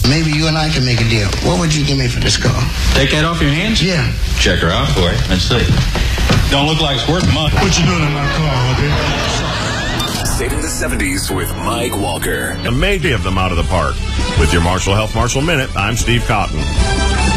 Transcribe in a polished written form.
Maybe you and I can make a deal. What would you give me for this car? Take that off your hands? Yeah. Check her out for you. Let's see. Don't look like it's worth much. What you doing in my car, okay? Saving the 70s with Mike Walker. And maybe of them out of the park. With your Marshall Health Marshall Minute, I'm Steve Cotton.